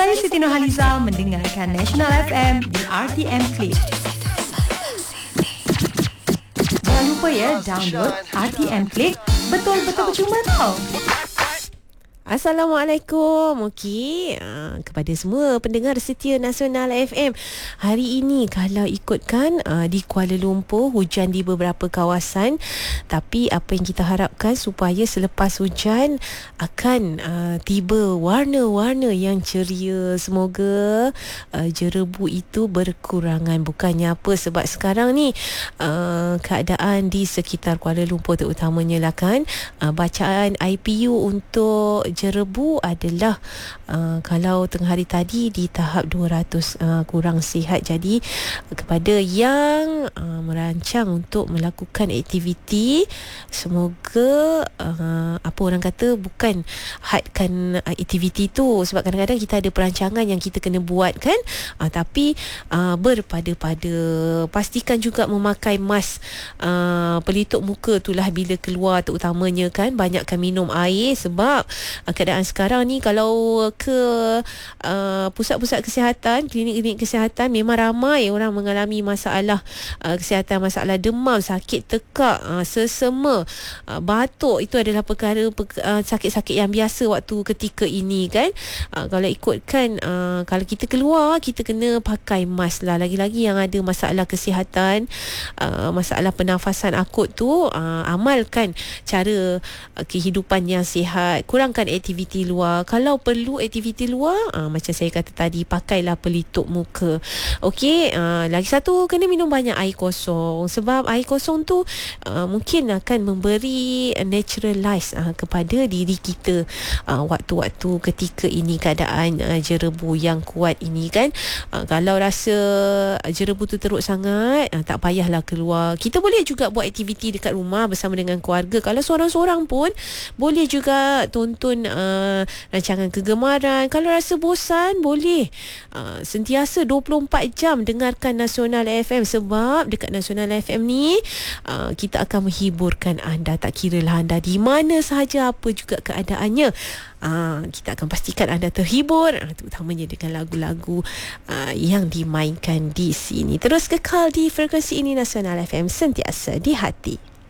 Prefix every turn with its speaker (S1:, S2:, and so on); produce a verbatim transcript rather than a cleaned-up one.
S1: Saya Siti Nurhaliza mendengarkan National F M di R T M Click. Jangan lupa ya, download R T M Click. Betul-betul percuma tau.
S2: Assalamualaikum. Okey, uh, kepada semua pendengar setia Nasional F M. Hari ini kalau ikutkan uh, di Kuala Lumpur hujan di beberapa kawasan, tapi apa yang kita harapkan supaya selepas hujan akan uh, tiba warna-warna yang ceria. Semoga uh, jerebu itu berkurangan. Bukannya apa, sebab sekarang ni uh, keadaan di sekitar Kuala Lumpur terutamanya lah kan, uh, bacaan I P U untuk jerebu adalah uh, kalau tengah hari tadi di tahap dua ratus uh, kurang sihat. Jadi kepada yang uh, merancang untuk melakukan aktiviti, semoga uh, apa orang kata, bukan hadkan uh, aktiviti tu, sebab kadang-kadang kita ada perancangan yang kita kena buat kan, uh, tapi uh, berpada-pada pastikan juga memakai mask uh, pelitup muka itulah bila keluar terutamanya kan, banyakkan minum air sebab keadaan sekarang ni kalau ke uh, pusat-pusat kesihatan, klinik-klinik kesihatan, memang ramai orang mengalami masalah uh, kesihatan, masalah demam, sakit tekak, uh, sesama, uh, batuk. Itu adalah perkara per, uh, sakit-sakit yang biasa waktu ketika ini kan. Uh, kalau ikutkan uh, kalau kita keluar, kita kena pakai mask lah. Lagi-lagi yang ada masalah kesihatan, uh, masalah pernafasan akut tu, uh, amalkan cara uh, kehidupan yang sihat, kurangkan aktiviti luar. Kalau perlu aktiviti luar, aa, macam saya kata tadi, pakailah pelitup muka. Okey, aa, lagi satu, kena minum banyak air kosong, sebab air kosong tu aa, mungkin akan memberi naturalize aa, kepada diri kita aa, waktu-waktu ketika ini, keadaan aa, jerebu yang kuat ini kan. Aa, kalau rasa jerebu tu teruk sangat, aa, tak payahlah keluar. Kita boleh juga buat aktiviti dekat rumah bersama dengan keluarga. Kalau seorang-seorang pun boleh juga tonton uh, rancangan kegemaran. Kalau rasa bosan, boleh uh, sentiasa dua puluh empat jam dengarkan Nasional F M, sebab dekat Nasional F M ni uh, kita akan menghiburkan anda, tak kiralah anda di mana sahaja, apa juga keadaannya. Uh, kita akan pastikan anda terhibur, uh, terutamanya dengan lagu-lagu uh, yang dimainkan di sini. Terus kekal di frekuensi ini, Nasional F M, sentiasa di hati.